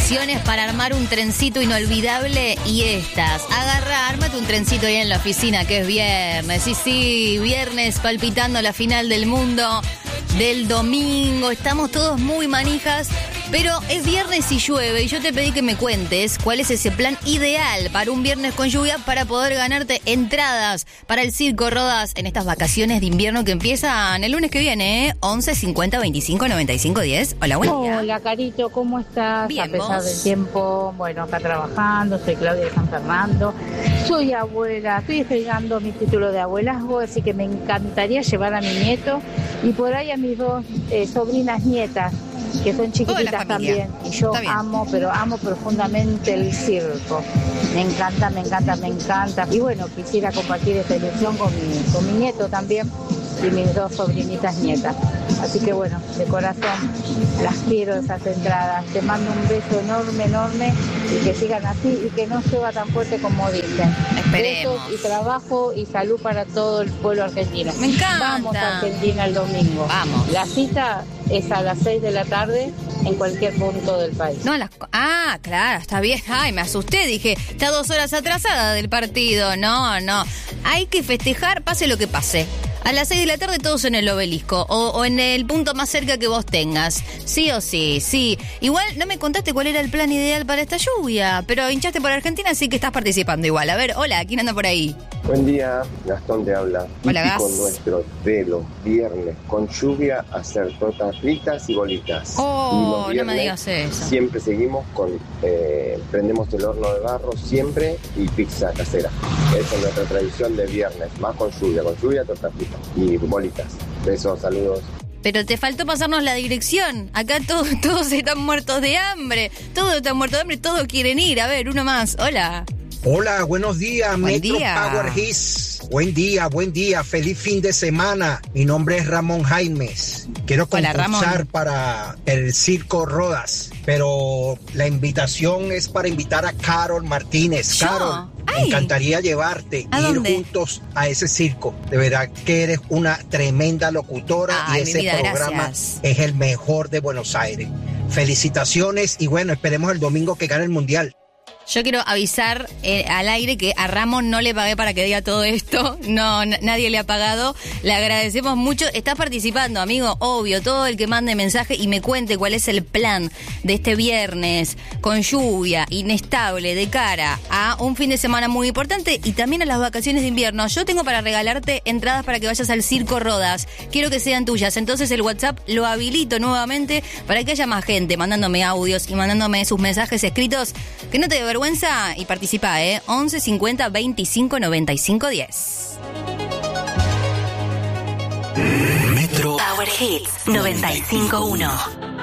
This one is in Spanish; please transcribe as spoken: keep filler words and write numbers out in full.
vacaciones para armar un trencito inolvidable y estas. Agarra, ármate un trencito ahí en la oficina que es viernes. Sí, sí, viernes palpitando la final del mundo del domingo. Estamos todos muy manijas, pero es viernes y llueve y yo te pedí que me cuentes cuál es ese plan ideal para un viernes con lluvia para poder ganarte entradas para el Circo Rodas en estas vacaciones de invierno que empiezan el lunes que viene, ¿eh? once cincuenta veinticinco noventa y cinco diez. Hola, buen día. Hola, Carito, ¿cómo estás? Bien, a pesar ¿vos? del tiempo, bueno, acá trabajando, soy Claudia de San Fernando, soy abuela, estoy estrenando mi título de abuelazgo, así que me encantaría llevar a mi nieto y por ahí a mis dos eh, sobrinas nietas, que son chiquititas también, y yo amo, pero amo profundamente el circo. Me encanta, me encanta, me encanta. Y bueno, quisiera compartir esta ilusión con mi, con mi nieto también y mis dos sobrinitas nietas. Así que bueno, de corazón las quiero esas entradas. Te mando un beso enorme, enorme y que sigan así y que no llueva tan fuerte como dicen. Esperemos. Besos y trabajo y salud para todo el pueblo argentino. Me encanta. Vamos a Argentina el domingo. Vamos. La cita es a las seis de la tarde en cualquier punto del país. No, las... Ah, claro, está bien. Ay, me asusté, dije, está dos horas atrasada del partido. No, no. Hay que festejar, pase lo que pase. A las seis de la tarde todos en el obelisco o, o en el punto más cerca que vos tengas. Sí o sí, sí. Igual no me contaste cuál era el plan ideal para esta lluvia, pero hinchaste por Argentina, así que estás participando igual. A ver, hola, ¿quién anda por ahí? Buen día, Gastón te habla. Hola, Típico Gas. nuestro de los viernes con lluvia, hacer tortas fritas y bolitas. Oh, Y los no me viernes digas eso. Siempre seguimos con, eh, prendemos el horno de barro siempre y pizza casera. Esa es nuestra tradición de viernes, más con lluvia, con lluvia, tortas fritas y bolitas. Besos, saludos. Pero te faltó pasarnos la dirección. Acá todos, todos están muertos de hambre. Todos están muertos de hambre, todos quieren ir. A ver, uno más. Hola. Hola, buenos días, Buen Metro día. Power Hits. Buen día, buen día, feliz fin de semana. Mi nombre es Ramón Jaimes. Quiero Hola, concursar Ramón. para el Circo Rodas, pero la invitación es para invitar a Carol Martínez. ¿Yo? Carol, Ay. me encantaría llevarte, ¿A ir dónde? juntos a ese circo. De verdad que eres una tremenda locutora Ay, y mi ese vida, programa gracias. es el mejor de Buenos Aires. Felicitaciones y bueno, esperemos el domingo que gane el Mundial. Yo quiero avisar eh, al aire que a Ramón no le pagué para que diga todo esto. No, n- nadie le ha pagado. Le agradecemos mucho. Está participando, amigo, obvio. Todo el que mande mensaje y me cuente cuál es el plan de este viernes con lluvia, inestable, de cara a un fin de semana muy importante y también a las vacaciones de invierno. Yo tengo para regalarte entradas para que vayas al Circo Rodas. Quiero que sean tuyas. Entonces el WhatsApp lo habilito nuevamente para que haya más gente mandándome audios y mandándome sus mensajes escritos. Que no te dé vergüenza y participa, ¿eh? once cincuenta veinticinco noventa y cinco diez. Metro Power Hits noventa y cinco punto uno.